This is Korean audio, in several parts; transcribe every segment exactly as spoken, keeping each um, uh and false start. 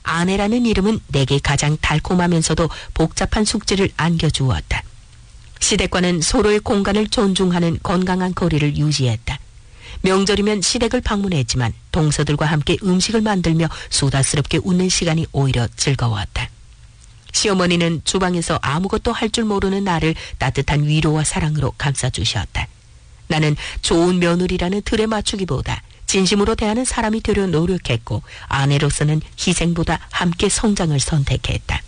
아내라는 이름은 내게 가장 달콤하면서도 복잡한 숙제를 안겨주었다. 시댁과는 서로의 공간을 존중하는 건강한 거리를 유지했다. 명절이면 시댁을 방문했지만 동서들과 함께 음식을 만들며 수다스럽게 웃는 시간이 오히려 즐거웠다. 시어머니는 주방에서 아무것도 할 줄 모르는 나를 따뜻한 위로와 사랑으로 감싸주셨다. 나는 좋은 며느리라는 틀에 맞추기보다 진심으로 대하는 사람이 되려 노력했고 아내로서는 희생보다 함께 성장을 선택했다.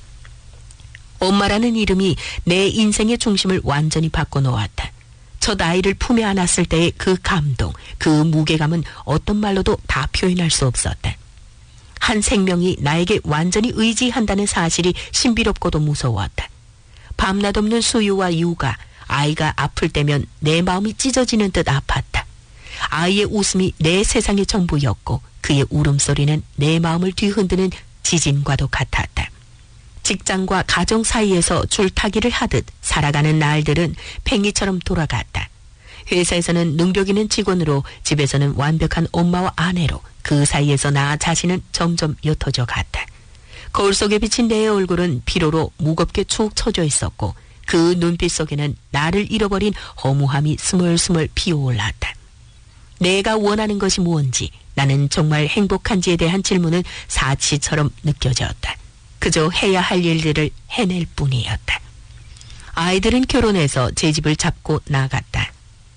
엄마라는 이름이 내 인생의 중심을 완전히 바꿔놓았다. 첫 아이를 품에 안았을 때의 그 감동, 그 무게감은 어떤 말로도 다 표현할 수 없었다. 한 생명이 나에게 완전히 의지한다는 사실이 신비롭고도 무서웠다. 밤낮 없는 수유와 육아, 아이가 아플 때면 내 마음이 찢어지는 듯 아팠다. 아이의 웃음이 내 세상의 전부였고 그의 울음소리는 내 마음을 뒤흔드는 지진과도 같았다. 직장과 가정 사이에서 줄타기를 하듯 살아가는 날들은 팽이처럼 돌아갔다. 회사에서는 능력 있는 직원으로, 집에서는 완벽한 엄마와 아내로, 그 사이에서 나 자신은 점점 옅어져 갔다. 거울 속에 비친 내 얼굴은 피로로 무겁게 축 처져 있었고 그 눈빛 속에는 나를 잃어버린 허무함이 스물스물 피어올랐다. 내가 원하는 것이 무엇인지, 나는 정말 행복한지에 대한 질문은 사치처럼 느껴졌다. 그저 해야 할 일들을 해낼 뿐이었다. 아이들은 결혼해서 제 집을 잡고 나갔다.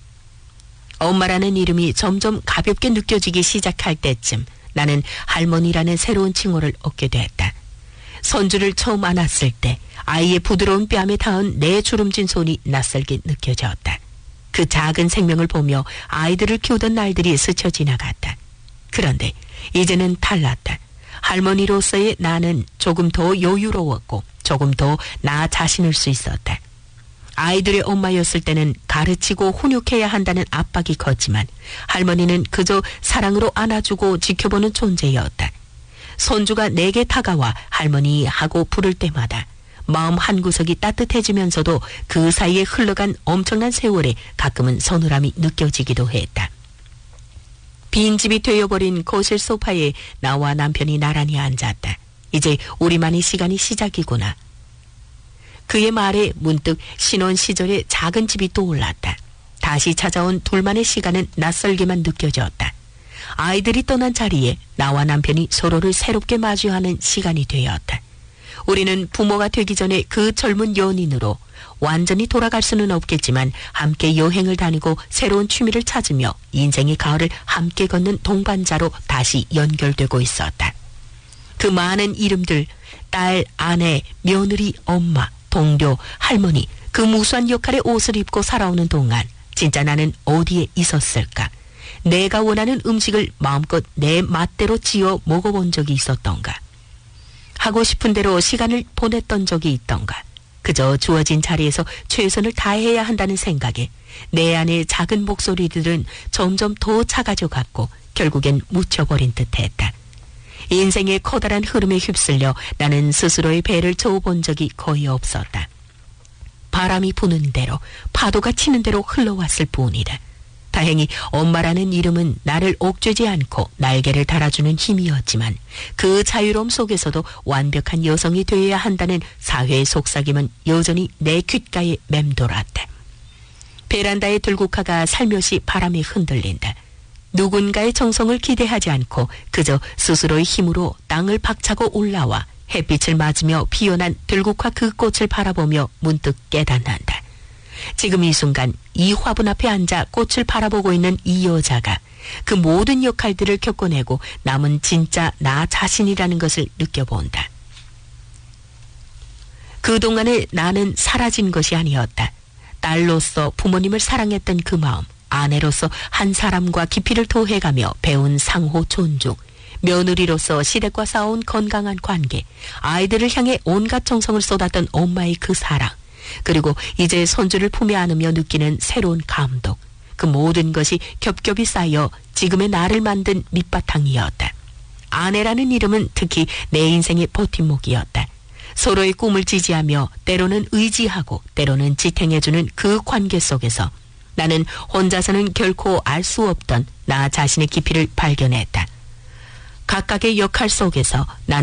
엄마라는 이름이 점점 가볍게 느껴지기 시작할 때쯤 나는 할머니라는 새로운 칭호를 얻게 됐다. 손주를 처음 안았을 때 아이의 부드러운 뺨에 닿은 내 주름진 손이 낯설게 느껴졌다. 그 작은 생명을 보며 아이들을 키우던 날들이 스쳐 지나갔다. 그런데 이제는 달랐다. 할머니로서의 나는 조금 더 여유로웠고 조금 더 나 자신일 수 있었다. 아이들의 엄마였을 때는 가르치고 훈육해야 한다는 압박이 컸지만 할머니는 그저 사랑으로 안아주고 지켜보는 존재였다. 손주가 내게 다가와 할머니 하고 부를 때마다 마음 한구석이 따뜻해지면서도 그 사이에 흘러간 엄청난 세월에 가끔은 서늘함이 느껴지기도 했다. 빈집이 되어버린 거실 소파에 나와 남편이 나란히 앉았다. 이제 우리만의 시간이 시작이구나. 그의 말에 문득 신혼 시절의 작은 집이 떠올랐다. 다시 찾아온 둘만의 시간은 낯설게만 느껴졌다. 아이들이 떠난 자리에 나와 남편이 서로를 새롭게 마주하는 시간이 되었다. 우리는 부모가 되기 전에 그 젊은 연인으로 완전히 돌아갈 수는 없겠지만 함께 여행을 다니고 새로운 취미를 찾으며 인생의 가을을 함께 걷는 동반자로 다시 연결되고 있었다. 그 많은 이름들, 딸, 아내, 며느리, 엄마, 동료, 할머니, 그 무수한 역할의 옷을 입고 살아오는 동안 진짜 나는 어디에 있었을까? 내가 원하는 음식을 마음껏 내 맛대로 지어 먹어본 적이 있었던가? 하고 싶은 대로 시간을 보냈던 적이 있던가? 그저 주어진 자리에서 최선을 다해야 한다는 생각에 내 안의 작은 목소리들은 점점 더 작아져 갔고 결국엔 묻혀버린 듯했다. 인생의 커다란 흐름에 휩쓸려 나는 스스로의 배를 저어본 적이 거의 없었다. 바람이 부는 대로, 파도가 치는 대로 흘러왔을 뿐이다. 다행히 엄마라는 이름은 나를 옥죄지 않고 날개를 달아주는 힘이었지만 그 자유로움 속에서도 완벽한 여성이 되어야 한다는 사회의 속삭임은 여전히 내 귓가에 맴돌았다. 베란다의 들국화가 살며시 바람에 흔들린다. 누군가의 정성을 기대하지 않고 그저 스스로의 힘으로 땅을 박차고 올라와 햇빛을 맞으며 피어난 들국화 그 꽃을 바라보며 문득 깨닫는다. 지금 이 순간 이 화분 앞에 앉아 꽃을 바라보고 있는 이 여자가 그 모든 역할들을 겪어내고 남은 진짜 나 자신이라는 것을 느껴본다. 그동안의 나는 사라진 것이 아니었다. 딸로서 부모님을 사랑했던 그 마음, 아내로서 한 사람과 깊이를 더해가며 배운 상호 존중, 며느리로서 시댁과 쌓아온 건강한 관계, 아이들을 향해 온갖 정성을 쏟았던 엄마의 그 사랑, 그리고 이제 손주를 품에 안으며 느끼는 새로운 감동, 그 모든 것이 겹겹이 쌓여 지금의 나를 만든 밑바탕이었다. 아내라는 이름은 특히 내 인생의 버팀목이었다. 서로의 꿈을 지지하며 때로는 의지하고 때로는 지탱해주는 그 관계 속에서 나는 혼자서는 결코 알 수 없던 나 자신의 깊이를 발견했다. 각각의 역할 속에서 나는